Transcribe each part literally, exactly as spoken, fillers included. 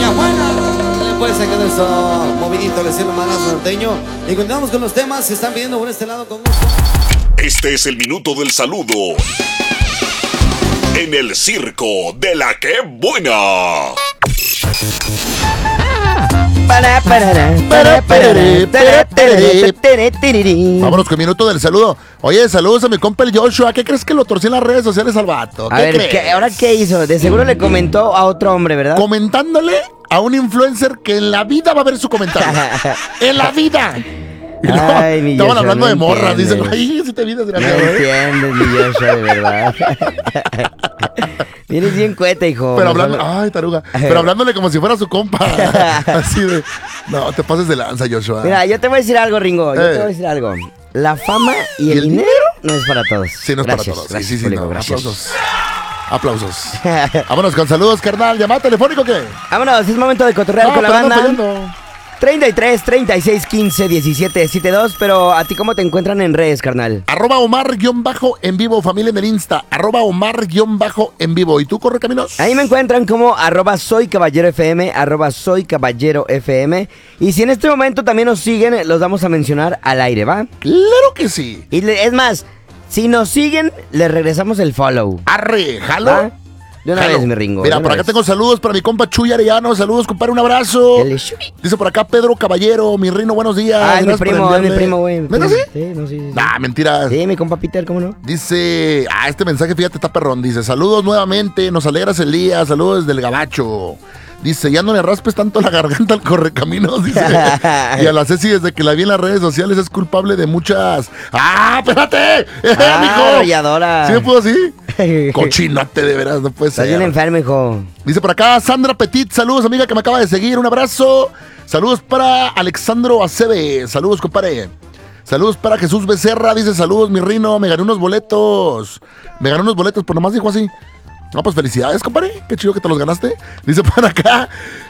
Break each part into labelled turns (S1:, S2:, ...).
S1: buena! Pues acá nuestro movidito de cielo manazo norteño. Y continuamos con los temas que están pidiendo por este lado con gusto.
S2: Este es el minuto del saludo en el circo de la que buena.
S3: Vámonos con minuto del saludo. Oye, saludos a mi compa el Joshua. ¿Qué crees que lo torcí en las redes sociales al vato? ¿Qué
S4: A ver,
S3: crees?
S4: ¿qué, ¿ahora qué hizo? De seguro le comentó a otro hombre, ¿verdad?
S3: Comentándole a un influencer que en la vida va a ver su comentario. ¡En la vida! Y luego,
S4: Ay, mi
S3: estaban
S4: Joshua,
S3: hablando
S4: no
S3: de morras.
S4: entiendes.
S3: Dicen, ay, si te vi
S4: No
S3: desgraciado. ¿eh?
S4: entiendes, mi Joshua, de verdad. Vienes bien cueta, hijo.
S3: Pero
S4: Mejor-
S3: hablando, ay, taruga. Pero hablándole como si fuera su compa. Así de, no, te pases de lanza, Joshua.
S4: Mira, yo te voy a decir algo, Ringo. Yo
S3: Eh.
S4: te voy a decir algo. La fama y,
S3: ¿Y
S4: el,
S3: el
S4: dinero,
S3: dinero?
S4: no es para todos.
S3: Sí, no es
S4: Gracias,
S3: para todos.
S4: Gracias,
S3: sí, sí, sí,
S4: público,
S3: no.
S4: gracias.
S3: Aplausos. Aplausos. Vámonos con saludos, carnal. ¿Llamada telefónico o qué?
S4: Vámonos, es momento de cotorrear
S3: No,
S4: con la
S3: pero ando
S4: banda.
S3: fallando.
S4: treinta y tres, treinta y seis, quince, diecisiete, setenta y dos. Pero ¿a ti cómo te encuentran en redes, carnal?
S3: Arroba Omar-en vivo, familia en el Insta. Arroba Omar-en vivo. ¿Y tú, corre caminos?
S4: Ahí me encuentran como arroba soy caballero FM, arroba soy caballero FM. Y si en este momento también nos siguen, los vamos a mencionar al aire, ¿va?
S3: Claro que sí.
S4: Y le- es más, si nos siguen, les regresamos el follow.
S3: Arre, jalo.
S4: ¿Va? De una
S3: Jalo.
S4: vez, mi Ringo.
S3: Mira,
S4: de una
S3: por acá
S4: vez.
S3: tengo saludos para mi compa Chuy Arellano. Saludos, compadre, un abrazo.
S4: El Chuy.
S3: Dice por acá Pedro Caballero, mi Rino, buenos días.
S4: Ah, es mi
S3: Gracias por
S4: primo, es mi
S3: enviarme.
S4: primo, güey. mi
S3: ¿Neta
S4: primo.
S3: sí?
S4: Sí, no, sí, sí, sí.
S3: Nah, mentiras.
S4: Sí, mi compa Peter, ¿cómo no?
S3: Dice, ah, este mensaje, fíjate, está perrón. Dice, saludos nuevamente, nos alegras el día, saludos desde el Gabacho. Dice, ya no le raspes tanto la garganta al correcaminos, dice. Y a la Ceci, desde que la vi en las redes sociales, es culpable de muchas... ¡Ah, espérate!
S4: Ah,
S3: mijo!
S4: arrolladora.
S3: ¿Sí me puedo así? Cochinote, de veras, no puede
S4: Estás
S3: ser.
S4: bien enfermo, hijo.
S3: Dice por acá Sandra Petit, saludos amiga que me acaba de seguir, un abrazo. Saludos para Alexandro Acebe, saludos compadre. Saludos para Jesús Becerra, dice saludos mi Rino, me gané unos boletos. Me gané unos boletos, por nomás dijo así. No, pues felicidades, compadre, qué chido que te los ganaste. Dice por acá,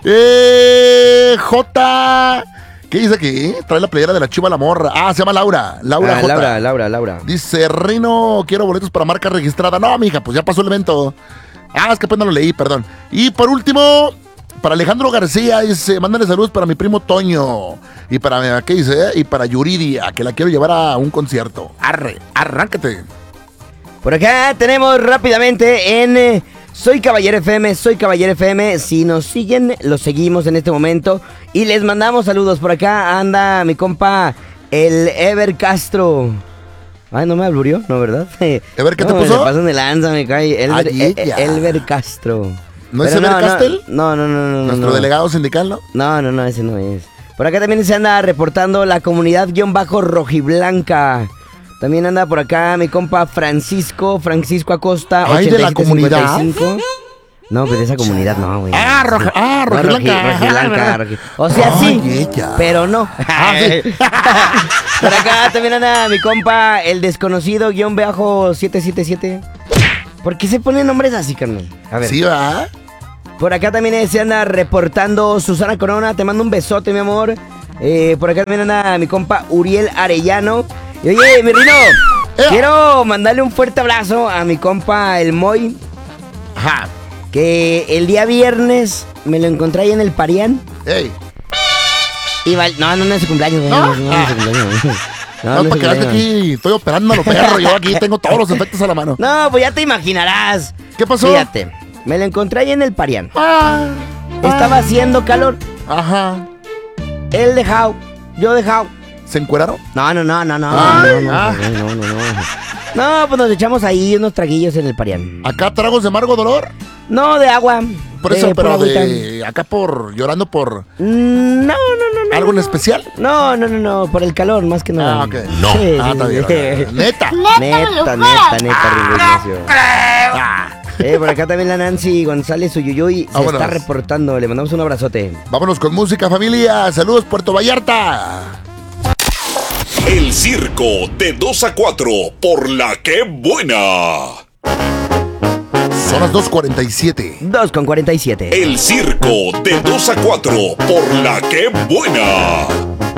S3: eh, J... ¿Qué dice aquí? Trae la playera de la Chiva La Morra. Ah, se llama Laura, Laura
S4: Ah,
S3: J.
S4: Laura, Laura, Laura.
S3: Dice, Rino, quiero boletos para marca registrada. No, mija, pues ya pasó el evento. Ah, es que apenas lo leí, perdón. Y por último, para Alejandro García, dice, mándale saludos para mi primo Toño. Y para, ¿qué dice? Y para Yuridia, que la quiero llevar a un concierto. Arre, arráncate.
S4: Por acá tenemos rápidamente en eh, Soy Caballero F M, Soy Caballero F M. Si nos siguen, los seguimos en este momento. Y les mandamos saludos. Por acá anda mi compa, el Ever Castro. Ay, ¿no me ablurió? ¿No, verdad?
S3: ¿Ever qué te
S4: No,
S3: puso?
S4: Se pasan de lanza, me cae. Elber,
S3: Ay,
S4: eh,
S3: ella.
S4: eh, Elber Castro.
S3: ¿No es
S4: Pero
S3: Ever Castel?
S4: No, no, no, no. no
S3: Nuestro
S4: no.
S3: delegado sindical, ¿no?
S4: No, no, no, ese no es. Por acá también se anda reportando la comunidad guión bajo rojiblanca. También anda por acá mi compa Francisco, Francisco Acosta.
S3: Ay, ¿de la comunidad?
S4: ochenta y cinco. No, pero de esa comunidad no, güey.
S3: Ah, roja, ah,
S4: No,
S3: rojiblanca.
S4: roji- rojiblanca, roji- O sea,
S3: Ay,
S4: sí,
S3: ella.
S4: pero no.
S3: Ah, sí.
S4: Por acá también anda mi compa, el desconocido guión bajo siete siete siete. ¿Por qué se ponen nombres así, carnal? A ver.
S3: Sí, va.
S4: Por acá también se anda reportando Susana Corona. Te mando un besote, mi amor. Eh, por acá también anda mi compa Uriel Arellano. Y oye, mi Rino,
S3: Eh.
S4: quiero mandarle un fuerte abrazo a mi compa el Moy.
S3: Ajá.
S4: Que el día viernes me lo encontré ahí en el Parián.
S3: Ey.
S4: Y val- no, no, no es su cumpleaños, güey.
S3: ¿No?
S4: No, no, no es su cumpleaños. No,
S3: No,
S4: no es
S3: para
S4: su
S3: que veas que
S4: cumpleaños.
S3: aquí estoy operando a los perros. Yo aquí tengo todos los efectos a la mano.
S4: No, pues ya te imaginarás.
S3: ¿Qué pasó?
S4: Fíjate, me lo encontré ahí en el Parián.
S3: Ah,
S4: Estaba haciendo calor.
S3: ajá.
S4: Él dejado, yo dejado.
S3: ¿Se encueraron?
S4: No, no, no, no, no,
S3: Ay,
S4: no, no,
S3: ah.
S4: no, no, no, no. No, pues nos echamos ahí unos traguillos en el Parián.
S3: ¿Acá tragos de amargo dolor?
S4: No, de agua.
S3: Por
S4: de
S3: eso,
S4: pura
S3: pero
S4: agüita.
S3: de acá por llorando por
S4: Mm, No, no, no, no.
S3: algo en
S4: no.
S3: especial.
S4: No, no, no, no, por el calor, más que nada.
S3: Ah, ok.
S2: No.
S4: Sí,
S3: Ah,
S4: sí,
S3: está
S4: sí.
S3: bien. ok. Neta.
S4: Neta, neta, neta, Ringo Ignacio. Eh, por acá también la Nancy González Uyuyuy se
S3: Vámonos.
S4: está reportando. Le mandamos un abrazote.
S3: Vámonos con música, familia. Saludos, Puerto Vallarta.
S2: El circo de dos a cuatro por la que buena.
S3: Son las dos cuarenta y siete.
S4: dos con cuarenta y siete.
S2: El circo de dos a cuatro por la que buena.